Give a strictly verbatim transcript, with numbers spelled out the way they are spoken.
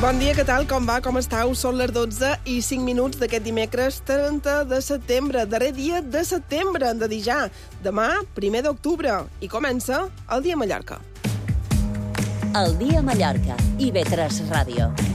Bon dia, què tal? Com va? Com estàu? Són les dotze i cinc minuts d'aquest dimecres trenta de setembre, darrer dia de setembre, hem de dir ja. Demà, primer d'octubre, i comença el Dia Mallorca. El Dia Mallorca, I V tres Ràdio.